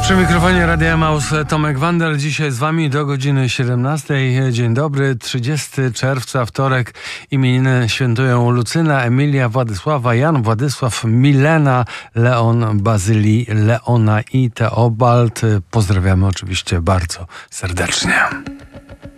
Przy mikrofonie Radia Emaus Tomek Wander. Dzisiaj z wami do godziny 17. Dzień dobry, 30 czerwca, wtorek. Imieniny świętują Lucyna, Emilia, Władysława, Jan, Władysław, Milena, Leon, Bazylii, Leona i Teobald. Pozdrawiamy oczywiście bardzo serdecznie.